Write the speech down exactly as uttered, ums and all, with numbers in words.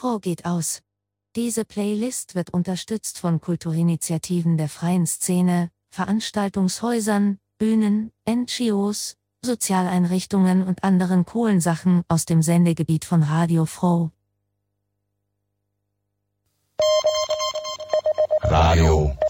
Froh geht aus. Diese Playlist wird unterstützt von Kulturinitiativen der freien Szene, Veranstaltungshäusern, Bühnen, N G Os, Sozialeinrichtungen und anderen coolen Sachen aus dem Sendegebiet von Radio Froh. Radio